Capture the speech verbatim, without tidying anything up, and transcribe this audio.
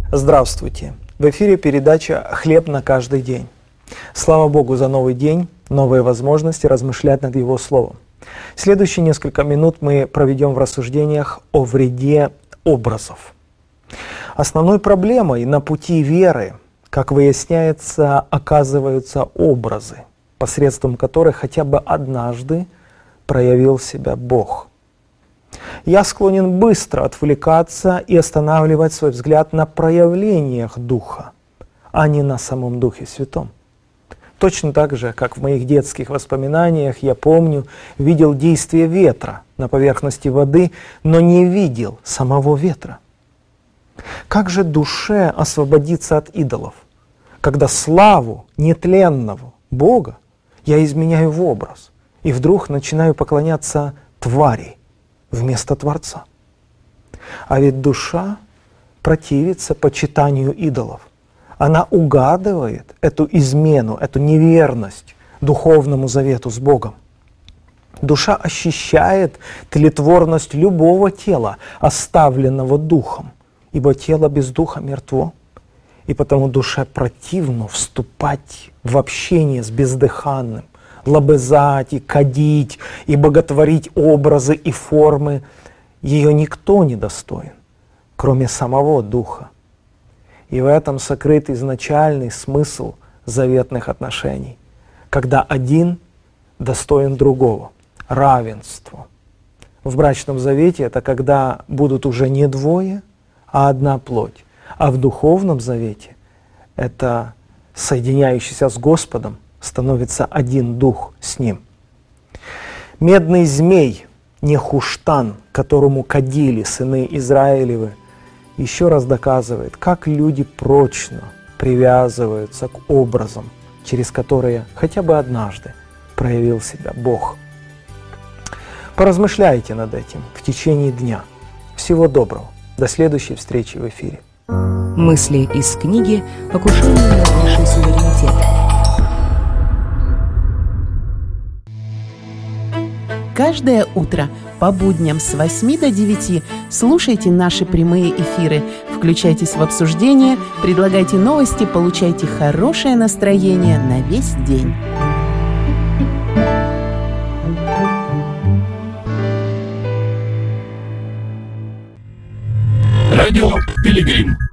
Здравствуйте! В эфире передача «Хлеб на каждый день». Слава Богу за новый день, новые возможности размышлять над Его Словом. Следующие несколько минут мы проведем в рассуждениях о вреде образов. Основной проблемой на пути веры, как выясняется, оказываются образы, посредством которых хотя бы однажды проявил себя Бог. Я склонен быстро отвлекаться и останавливать свой взгляд на проявлениях Духа, а не на самом Духе Святом. Точно так же, как в моих детских воспоминаниях я помню, видел действие ветра на поверхности воды, но не видел самого ветра. Как же душе освободиться от идолов, когда славу нетленного Бога я изменяю в образ и вдруг начинаю поклоняться твари вместо Творца? А ведь душа противится почитанию идолов. Она угадывает эту измену, эту неверность духовному завету с Богом. Душа ощущает тлетворность любого тела, оставленного Духом, ибо тело без Духа мертво, и потому душе противно вступать в общение с бездыханным, лобызать и кадить, и боготворить образы и формы. Ее никто не достоин, кроме самого Духа. И в этом сокрыт изначальный смысл заветных отношений, когда один достоин другого, равенство. В брачном завете это когда будут уже не двое, а одна плоть. А в духовном завете это соединяющийся с Господом становится один дух с Ним. Медный змей, Нехуштан, которому кадили сыны Израилевы, еще раз доказывает, как люди прочно привязываются к образам, через которые хотя бы однажды проявил себя Бог. Поразмышляйте над этим в течение дня. Всего доброго. До следующей встречи в эфире. Мысли из книги «Покушение на высший суверенитет». Каждое утро по будням с восьми до девяти слушайте наши прямые эфиры, включайтесь в обсуждение, предлагайте новости, получайте хорошее настроение на весь день. Радио Пилигрим.